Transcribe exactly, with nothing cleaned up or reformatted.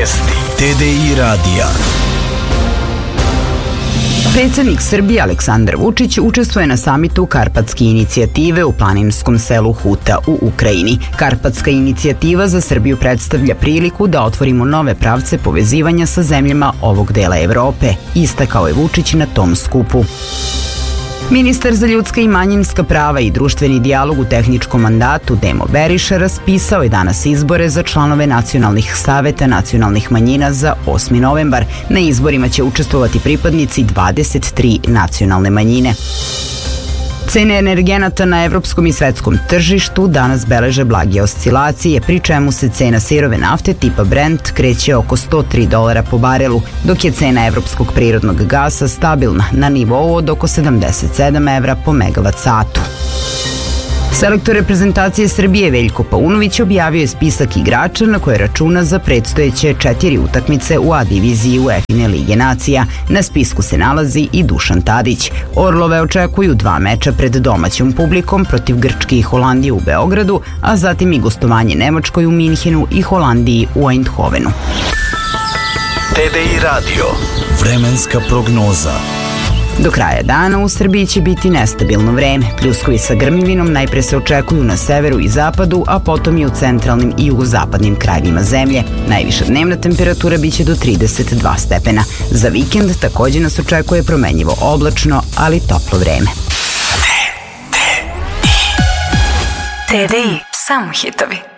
Vesti T D I radija. Predsjednik Srbije Aleksandar Vučić učestvuje na samitu Karpatske inicijative u planinskom selu Huta u Ukrajini. Karpatska inicijativa za Srbiju predstavlja priliku da otvorimo nove pravce povezivanja sa zemljama ovog dela Evrope, istakao je Vučić na tom skupu. Ministar za ljudska i manjinska prava i društveni dijalog u tehničkom mandatu Demo Beriša raspisao je danas izbore za članove nacionalnih saveta nacionalnih manjina za osmi novembar. Na izborima će učestvovati pripadnici dvadeset tri nacionalne manjine. Cene energenata na evropskom i svetskom tržištu danas beleže blage oscilacije, pri čemu se cena sirove nafte tipa Brent kreće oko sto tri dolara po barelu, dok je cena evropskog prirodnog gasa stabilna na nivou od oko sedamdeset sedam evra po megavat satu. Selektor reprezentacije Srbije Veljko Paunović objavio je spisak igrača na koje računa za predstojeće četiri utakmice u A diviziji UEFA Lige nacija. Na spisku se nalazi i Dušan Tadić. Orlove očekuju dva meča pred domaćom publikom protiv Grčke i Holandije u Beogradu, a zatim i gostovanje Nemačkoj u Minhenu i Holandiji u Eindhovenu. T D I radio. Vremenska prognoza. Do kraja dana u Srbiji će biti nestabilno vreme. Pljuskovi sa grmljivinom najpre se očekuju na severu i zapadu, a potom i u centralnim i jugozapadnim krajevima zemlje. Najviša dnevna temperatura biće do trideset dva stepena. Za vikend takođe nas očekuje promenjivo oblačno, ali toplo vreme. T D I. Samo hitovi.